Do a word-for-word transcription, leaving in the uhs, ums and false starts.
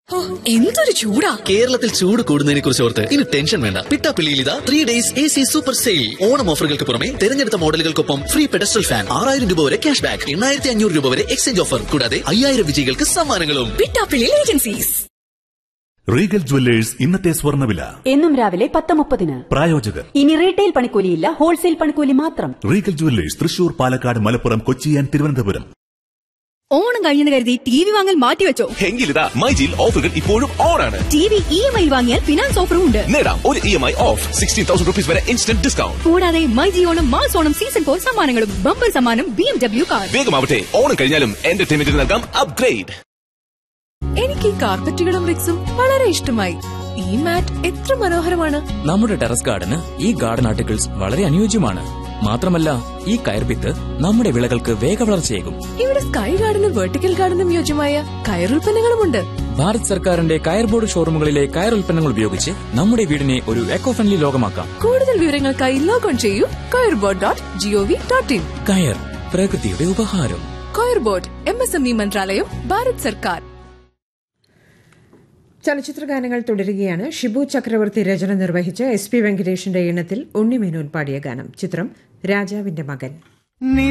എന്തൊരു ചൂടാ! കേരളത്തിൽ ചൂട് കൂടുന്നതിനെ കുറിച്ച് ഓർത്ത് ഇനി ടെൻഷൻ വേണ്ട. പിട്ടാപ്പിള്ളിയിൽ ഇതാ three days A C super sale. Onam ഓഫറുകൾക്ക് പുറമെ തെരഞ്ഞെടുത്ത മോഡലുകൾക്കൊപ്പം ഫ്രീ പെഡസ്റ്റൽ ഫാൻ, ആറായിരം രൂപ വരെ ക്യാഷ് ബാക്ക്, എണ്ണായിരത്തി അഞ്ഞൂറ് രൂപ വരെ എക്സ്ചേഞ്ച് ഓഫർ, കൂടാതെ അയ്യായിരം വിജയികൾക്ക് സമ്മാനങ്ങളും. പിട്ടാപ്പിള്ളി ഏജൻസീസ്. റീഗൽ ജുവല്ലേഴ്സ് ഇന്നത്തെ സ്വർണ്ണവില എന്നും രാവിലെ പത്ത് മുപ്പതിന്. പ്രായോജകർ. ഇനി റീറ്റെയിൽ പണിക്കൂലിയില്ല, ഹോൾസെയിൽ പണിക്കൂലി മാത്രം. Regal jewellers Thrissur, Palakkad, Malappuram, Kochi and Thiruvananthapuram. Onam കഴിഞ്ഞെന്ന് കരുതി ടി വി വാങ്ങൽ മാറ്റിവെച്ചോ? എങ്കിലിതാ മൈജിയിൽ ഓഫറുകൾ ഇപ്പോഴും ഓണാണ്. T V E M I വാങ്ങിയാൽ ഫിനാൻസ് ഓഫറും ഉണ്ട്. നേടാം ഒരു E M I of sixteen thousand rupees വരെ ഇൻസ്റ്റന്റ് ഡിസ്കൗണ്ട്. കൂടാതെ myG Onam mass Onam season four സമ്മാനങ്ങളും ബമ്പർ സമ്മാനം B M W car. വേഗമാവട്ടെ, Onam കഴിഞ്ഞാലും എന്റർടൈൻമെന്റിന് നൽകാം അപ്ഗ്രേഡ്. എനിക്ക് കാർപ്പറ്റുകളും റിക്സും വളരെ ഇഷ്ടമായി. ഈ മാറ്റ് എത്ര മനോഹരമാണ്. നമ്മുടെ ടെറസ് ഗാർഡന് ഈ ഗാർഡൻ ആർട്ടിക്കിൾസ് വളരെ അനുയോജ്യമാണ്. മാത്രമല്ല, ഈ കയർവിത്ത് നമ്മുടെ വിളകൾക്ക് വേഗവളർച്ചയേകും. ഇവിടെ സ്കൈ ഗാർഡനും വെർട്ടിക്കൽ ഗാർഡനും യോജ്യമായ കയറുൽപ്പന്നങ്ങളുമുണ്ട്. ഭാരത് സർക്കാരിന്റെ കയർ ബോർഡ് ഷോറൂമുകളിലെ കയർ ഉൽപ്പന്നങ്ങൾ ഉപയോഗിച്ച് നമ്മുടെ വീടിനെ ഒരു എക്കോ ഫ്രണ്ട്ലി ലോകമാക്കാം. കൂടുതൽ വിവരങ്ങൾക്കായി ലോഗോൺ ചെയ്യൂ Coir Board dot G O V dot in. കയർ, പ്രകൃതിയുടെ ഉപഹാരം. Coir Board M S M E മന്ത്രാലയം, ഭാരത് സർക്കാർ. ചലച്ചിത്ര ഗാനങ്ങൾ തുടരുകയാണ്. ഷിബു ചക്രവർത്തി രചന നിർവഹിച്ച് എസ് പി വെങ്കടേഷിന്റെ ഈണത്തിൽ ഉണ്ണിമേനോൻ പാടിയ ഗാനം. ചിത്രം രാജാവിന്റെ മകൻ.